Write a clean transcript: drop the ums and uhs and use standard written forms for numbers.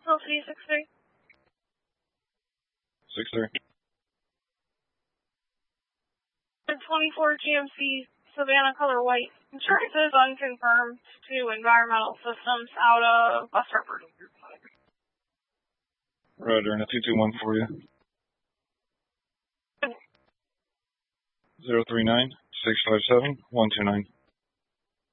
LC 63. 63. 24 GMC Savannah color white. Insurance is unconfirmed to Environmental Systems out of West Hartford. Roger, and a 221 for you. 039-657-129.